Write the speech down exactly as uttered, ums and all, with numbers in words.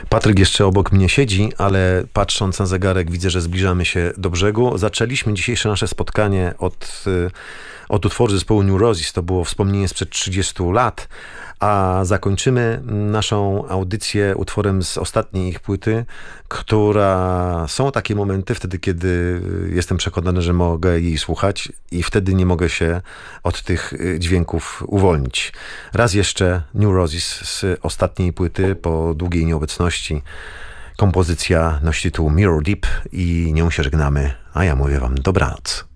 Patryk jeszcze obok mnie siedzi, ale patrząc na zegarek widzę, że zbliżamy się do brzegu. Zaczęliśmy dzisiejsze nasze spotkanie od, od utworu zespołu Neurosis. To było wspomnienie sprzed trzydziestu lat, a zakończymy naszą audycję utworem z ostatniej ich płyty, która... Są takie momenty wtedy, kiedy jestem przekonany, że mogę jej słuchać i wtedy nie mogę się od tych dźwięków uwolnić. Raz jeszcze Neurosis z ostatniej płyty po długiej nieobecności. Kompozycja nosi tytuł Mirror Deep i nią się żegnamy, a ja mówię wam dobranoc.